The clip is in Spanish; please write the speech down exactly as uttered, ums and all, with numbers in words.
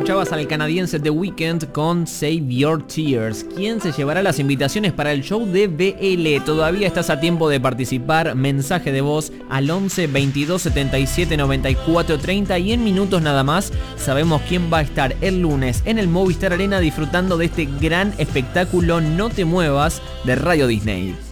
Escuchabas al canadiense The Weeknd con Save Your Tears. ¿Quién se llevará las invitaciones para el show de B L? Todavía estás a tiempo de participar. Mensaje de voz al once veintidós setenta y siete noventa y cuatro treinta y en minutos nada más sabemos quién va a estar el lunes en el Movistar Arena disfrutando de este gran espectáculo No Te Muevas de Radio Disney.